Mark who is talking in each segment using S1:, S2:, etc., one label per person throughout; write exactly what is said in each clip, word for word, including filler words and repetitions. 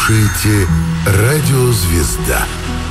S1: слушаете «Радио Звезда».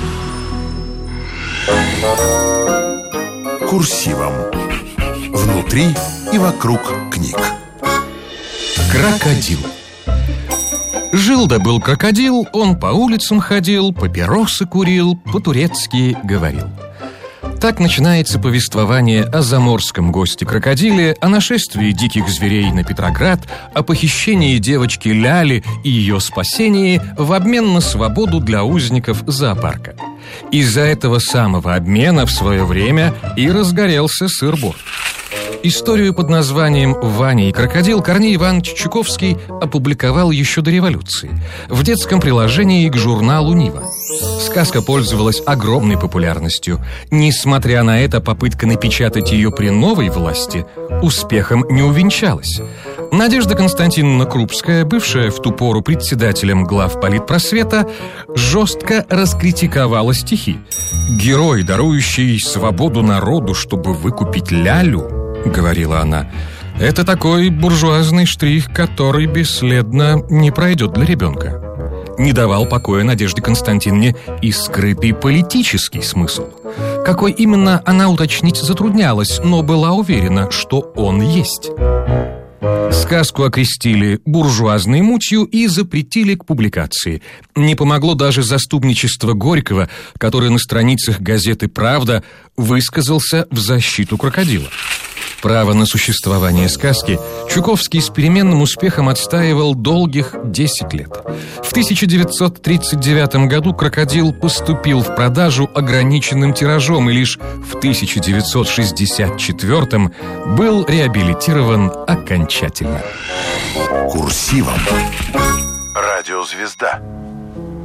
S1: Курсивом. Внутри и вокруг книг.
S2: Крокодил. Жил да был крокодил, он по улицам ходил, папиросы курил, по-турецки говорил. Так начинается повествование о заморском госте-крокодиле, о нашествии диких зверей на Петроград, о похищении девочки Ляли и ее спасении в обмен на свободу для узников зоопарка. Из-за этого самого обмена в свое время и разгорелся сыр-бор. Историю под названием «Ваня и крокодил» Корней Иванович Чуковский опубликовал еще до революции в детском приложении к журналу «Нива». Сказка пользовалась огромной популярностью. Несмотря на это, попытка напечатать ее при новой власти успехом не увенчалась. Надежда Константиновна Крупская, бывшая в ту пору председателем главполитпросвета, жестко раскритиковала стихи. «Герой, дарующий свободу народу, чтобы выкупить Лялю», — говорила она, — «это такой буржуазный штрих, который бесследно не пройдет для ребенка». Не давал покоя Надежде Константиновне и скрытый политический смысл. Какой именно, она уточнить затруднялась, но была уверена, что он есть. Сказку окрестили буржуазной мутью и запретили к публикации. Не помогло даже заступничество Горького, который на страницах газеты «Правда» высказался в защиту крокодила. Право на существование сказки Чуковский с переменным успехом отстаивал долгих десять лет. В тысяча девятьсот тридцать девятом году «Крокодил» поступил в продажу ограниченным тиражом и лишь в тысяча девятьсот шестьдесят четвёртом был реабилитирован окончательно.
S1: Курсивом. Радио Звезда.